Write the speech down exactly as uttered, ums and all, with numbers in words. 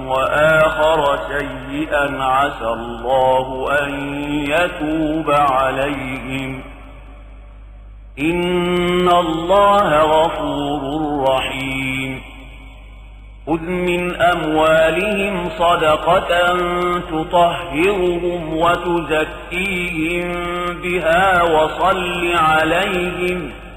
وآخر سيئا عسى الله أن يتوب عليهم إن الله غفور رحيم خذ من أموالهم صدقة تطهرهم وتزكيهم بها وصل عليهم